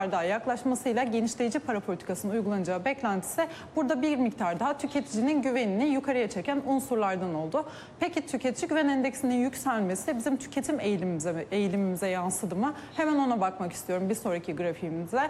daha yaklaşmasıyla genişleyici para politikasının uygulanacağı beklentisi burada bir miktar daha tüketicinin güvenini yukarıya çeken unsurlardan oldu. Peki tüketici güven endeksinin yükselmesi bizim tüketim eğilimimize yansıdı mı? Hemen ona bakmak istiyorum bir sonraki grafiğimizde.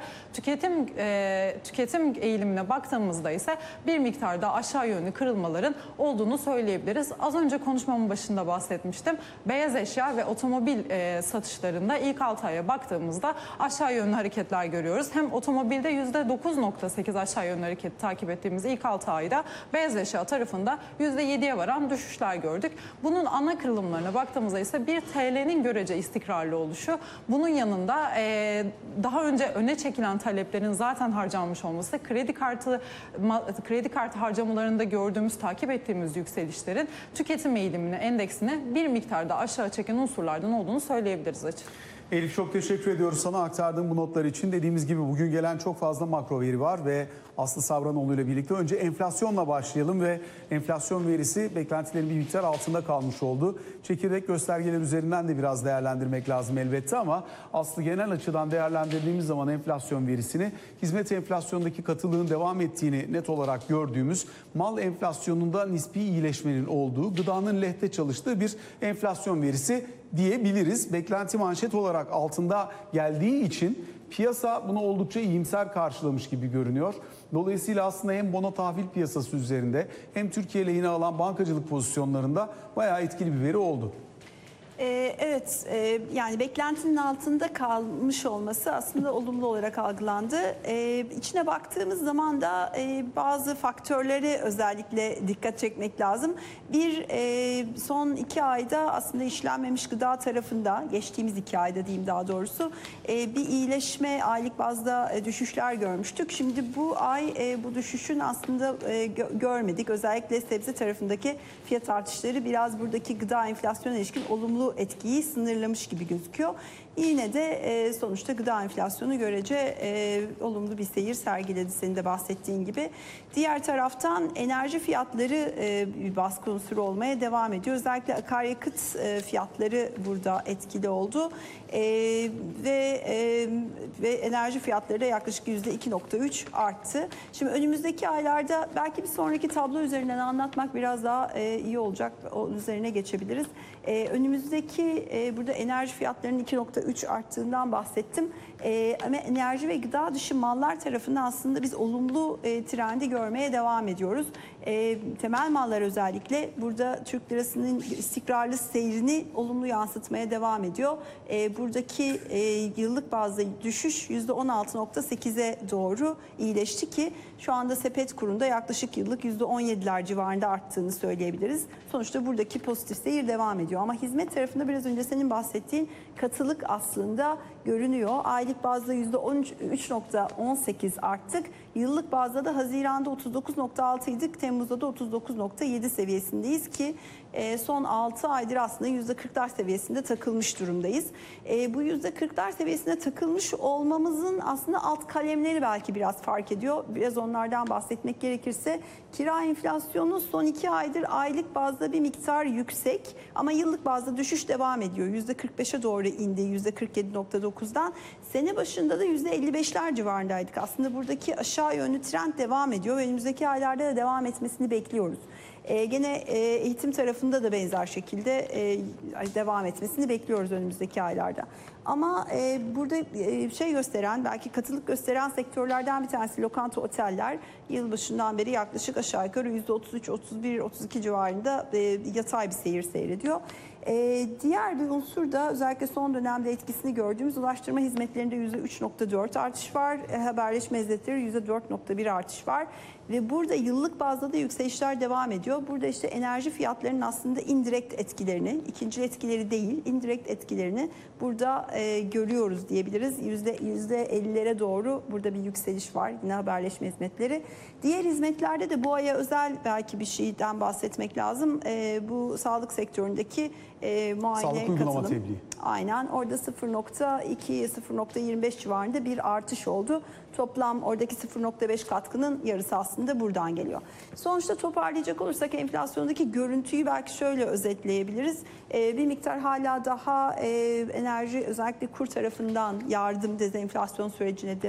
Tüketim eğilimine baktığımızda ise bir miktar daha aşağı yönlü kırılmaların olduğunu söyleyebiliriz. Az önce konuşmamın başında bahsetmiştim. Beyaz eşya ve otomobil satışlarında ilk 6 aya baktığımızda aşağı yönlü hareketler görüyoruz. Hem otomobilde %9.8 aşağı yönlü hareketi takip ettiğimiz ilk 6 ayda beyaz eşya tarafında %7'ye varan düşüşler gördük. Bunun ana kırılımlarına baktığımızda ise bir TL'nin görece istikrarlı oluşu. Bunun yanında daha önce öne çekilen taleplerin zaten harcanmış olması, kredi kartı harcamalarında gördüğümüz, takip ettiğimiz yükselişlerin tüketim eğilimini, endeksini bir miktarda aşağı çeken unsurlardan olduğunu söyleyebiliriz açık. Elif, çok teşekkür ediyoruz sana aktardığın bu notlar için. Dediğimiz gibi bugün gelen çok fazla makro veri var ve Aslı Savranoğlu ile birlikte önce enflasyonla başlayalım ve enflasyon verisi beklentilerin bir miktar altında kalmış oldu. Çekirdek göstergeler üzerinden de biraz değerlendirmek lazım elbette ama Aslı, genel açıdan değerlendirdiğimiz zaman enflasyon verisini, hizmet enflasyonundaki katılığın devam ettiğini net olarak gördüğümüz, mal enflasyonunda nispi iyileşmenin olduğu, gıdanın lehte çalıştığı bir enflasyon verisi diyebiliriz. Beklenti manşet olarak altında geldiği için piyasa bunu oldukça iyimser karşılamış gibi görünüyor. Dolayısıyla aslında hem bono tahvil piyasası üzerinde hem Türkiye lehine alan bankacılık pozisyonlarında bayağı etkili bir veri oldu. Evet, yani beklentinin altında kalmış olması aslında olumlu olarak algılandı. İçine baktığımız zaman da bazı faktörleri özellikle dikkat çekmek lazım. Son 2 ayda aslında işlenmemiş gıda tarafında, geçtiğimiz 2 ayda diyeyim daha doğrusu, bir iyileşme, aylık bazda düşüşler görmüştük. Şimdi bu ay bu düşüşün aslında görmedik. Özellikle sebze tarafındaki fiyat artışları biraz buradaki gıda enflasyona ilişkin olumlu etkiyi sınırlamış gibi gözüküyor. Yine de sonuçta gıda enflasyonu görece olumlu bir seyir sergiledi senin de bahsettiğin gibi. Diğer taraftan enerji fiyatları bir baskı unsuru olmaya devam ediyor. Özellikle akaryakıt fiyatları burada etkili oldu. Ve enerji fiyatları da yaklaşık %2.3 arttı. Şimdi önümüzdeki aylarda belki bir sonraki tablo üzerinden anlatmak biraz daha iyi olacak. Onun üzerine geçebiliriz. Önümüzdeki burada enerji fiyatlarının 2.3 arttığından bahsettim. Ama enerji ve gıda dışı mallar tarafında aslında biz olumlu trendi görmeye devam ediyoruz. Temel mallar özellikle burada Türk lirasının istikrarlı seyrini olumlu yansıtmaya devam ediyor. Buradaki yıllık bazda düşüş %16.8'e doğru iyileşti ki şu anda sepet kurunda yaklaşık yıllık %17'ler civarında arttığını söyleyebiliriz. Sonuçta buradaki pozitif seyir devam ediyor. Ama hizmet tarafında biraz önce senin bahsettiğin katılık aslında görünüyor. Aylık bazda %13.18 arttık. Yıllık bazda da Haziran'da 39.6 idik. Temmuz'da da 39.7 seviyesindeyiz ki son 6 aydır aslında %40'lar seviyesinde takılmış durumdayız. Bu %40'lar seviyesinde takılmış olmamızın aslında alt kalemleri belki biraz fark ediyor. Biraz onlardan bahsetmek gerekirse kira enflasyonu son 2 aydır aylık bazda bir miktar yüksek ama yıllık bazda düşüş devam ediyor. %45'e doğru indi %47.9'dan. Sene başında da %55'ler civarındaydık. Aslında buradaki aşağı yönlü trend devam ediyor ve önümüzdeki aylarda da devam etmesini bekliyoruz. Gene eğitim tarafında da benzer şekilde devam etmesini bekliyoruz önümüzdeki aylarda. Ama burada şey gösteren, belki katılık gösteren sektörlerden bir tanesi lokanta, oteller. Yılbaşından beri yaklaşık aşağı yukarı %33, 31, 32 civarında yatay bir seyir seyrediyor. Diğer bir unsur da özellikle son dönemde etkisini gördüğümüz ulaştırma hizmetlerinde %3.4 artış var. Haberleşme hizmetleri %4.1 artış var. Ve burada yıllık bazda da yükselişler devam ediyor. Burada işte enerji fiyatlarının aslında indirekt etkilerini, ikinci etkileri değil, indirekt etkilerini burada görüyoruz diyebiliriz. %50'lere doğru burada bir yükseliş var yine haberleşme hizmetleri. Diğer hizmetlerde de bu aya özel belki bir şeyden bahsetmek lazım. Bu sağlık sektöründeki muayene sağlık uygulama katılım. tebliği. Aynen orada 0.2, 0.25 civarında bir artış oldu. Toplam oradaki 0.5 katkının yarısı aslında buradan geliyor. Sonuçta toparlayacak olursak enflasyondaki görüntüyü belki şöyle özetleyebiliriz. Bir miktar hala daha enerji özellikle kur tarafından yardım dezenflasyon sürecine